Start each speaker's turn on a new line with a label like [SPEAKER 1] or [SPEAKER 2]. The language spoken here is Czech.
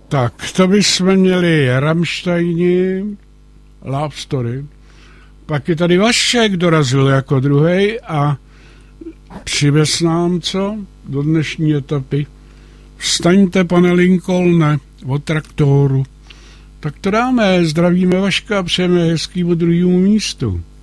[SPEAKER 1] Tak, to bychom měli Rammsteini, Love Story. Pak je tady Vašek, dorazil jako druhej a přivez nám co do dnešní etapy. Vstaňte, pane Lincolne, od traktoru. Tak to dáme, zdravíme Vaška a přejeme hezký od druhému místu.